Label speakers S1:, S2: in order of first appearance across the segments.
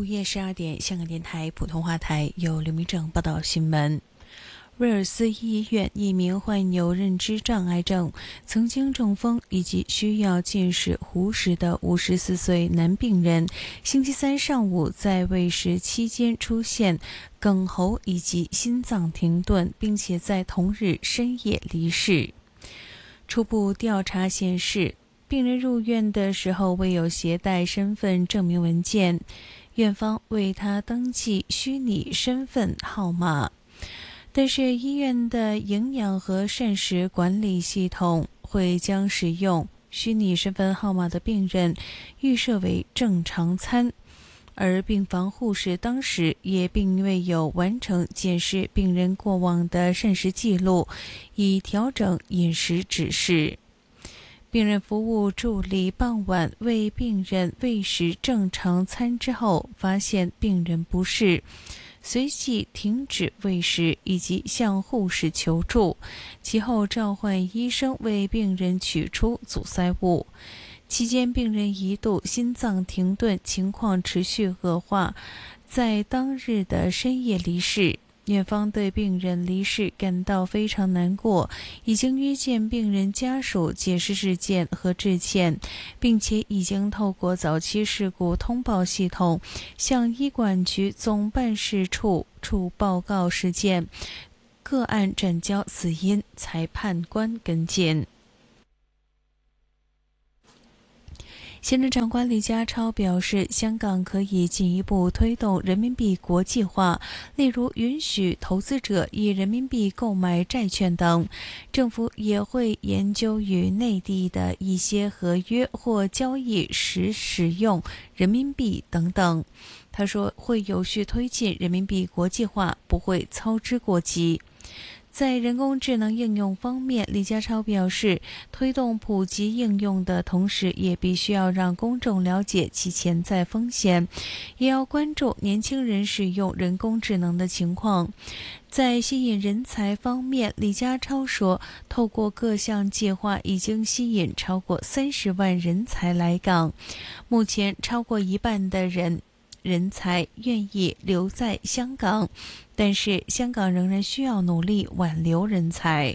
S1: 午夜12点，香港电台普通话台由刘明正报道新闻。威尔斯医院一名患有认知障碍症、曾经中风以及需要进食糊食的54岁男病人，星期三上午在喂食期间出现哽喉以及心脏停顿，并且在同日深夜离世。初步调查显示，病人入院的时候未有携带身份证明文件，院方为他登记虚拟身份号码。但是医院的营养和膳食管理系统会将使用虚拟身份号码的病人预设为正常餐，而病房护士当时也并未有完成检视病人过往的膳食记录，以调整饮食指示。病人服务助理傍晚为病人喂食正常餐之后，发现病人不适，随即停止喂食以及向护士求助，其后召唤医生为病人取出阻塞物。期间病人一度心脏停顿，情况持续恶化，在当日的深夜离世。院方对病人离世感到非常难过，已经约见病人家属解释事件和致歉，并且已经透过早期事故通报系统向医管局总办事处报告事件，个案转交死因裁判官跟进。行政长官李家超表示，香港可以进一步推动人民币国际化，例如允许投资者以人民币购买债券等。政府也会研究与内地的一些合约或交易时使用人民币等等。他说，会有序推进人民币国际化，不会操之过急。在人工智能应用方面，李家超表示，推动普及应用的同时，也必须要让公众了解其潜在风险，也要关注年轻人使用人工智能的情况。在吸引人才方面，李家超说，透过各项计划已经吸引超过30万人才来港，目前超过一半的人才愿意留在香港，但是香港仍然需要努力挽留人才。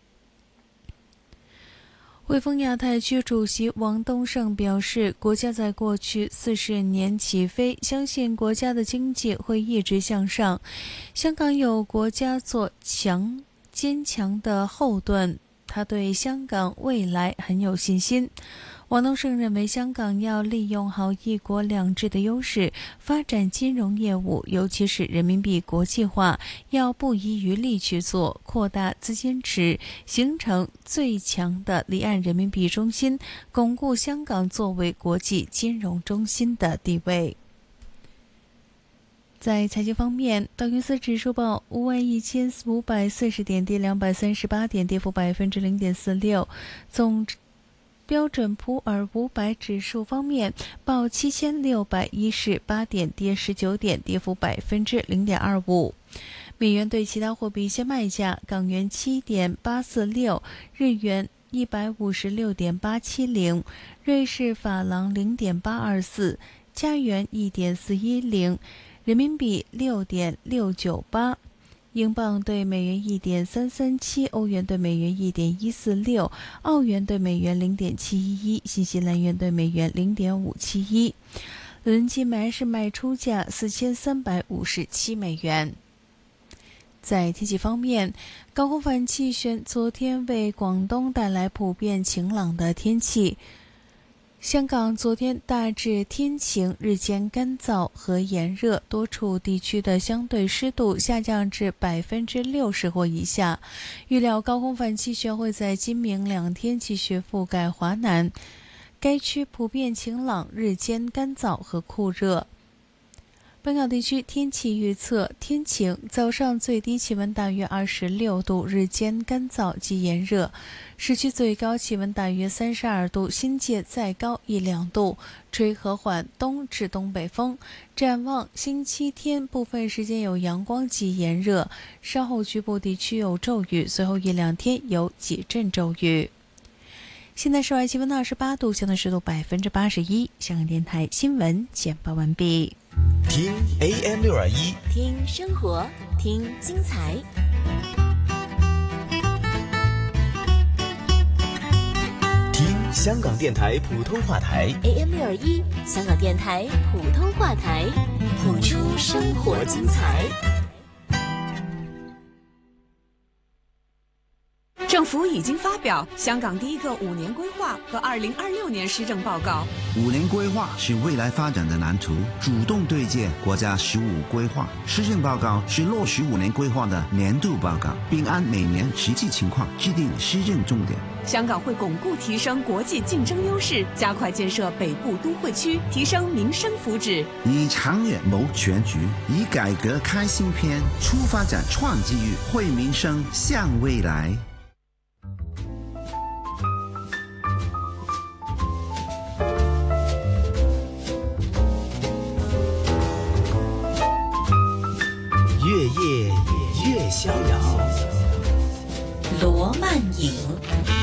S1: 汇丰亚太区主席王东胜表示，国家在过去40年起飞，相信国家的经济会一直向上。香港有国家做坚强的后盾，他对香港未来很有信心。王东胜认为，香港要利用好一国两制的优势，发展金融业务，尤其是人民币国际化，要不遗余力去做，扩大资金池，形成最强的离岸人民币中心，巩固香港作为国际金融中心的地位。在财经方面，道琼斯指数报51540点，跌238点，跌幅0.46%。总标准普尔500指数方面，报7618点，跌19点，跌幅0.25%。美元对其他货币先卖价：港元7.846，日元156.870，瑞士法郎0.824，加元1.410，人民币6.698。英镑对美元1.337，欧元对美元1.146，澳元对美元0.711，新西兰元对美元0.571。伦敦买市卖出价4357美元。在天气方面，高空反气旋昨天为广东带来普遍晴朗的天气。香港昨天大致天晴，日间干燥和炎热，多处地区的相对湿度下降至60%或以下。预料高空反气旋会在今明2天继续覆盖华南，该区普遍晴朗，日间干燥和酷热。本港地区天气预测：天晴，早上最低气温大约26度，日间干燥及炎热，市区最高气温大约32度，新界再高1-2度，吹和缓东至东北风。展望星期天，部分时间有阳光及炎热，稍后局部地区有骤雨，随后1-2天有几阵骤雨。现在室外气温28度，相对湿度81%。香港电台新闻简报完毕。
S2: 听 AM621，
S3: 听生活，听精彩。
S2: 听香港电台普通话台
S3: AM621，香港电台普通话台，谱出生活精彩。
S4: 政府已经发表香港第一个5年规划和2026年施政报告。
S5: 5年规划是未来发展的蓝图，主动对接国家15规划。施政报告是落实5年规划的年度报告，并按每年实际情况制定施政重点。
S4: 香港会巩固提升国际竞争优势，加快建设北部都会区，提升民生福祉。
S5: 以长远谋全局，以改革开新篇，出发展创机遇，惠民生向未来。
S2: 越夜越逍遥，
S3: 罗曼影。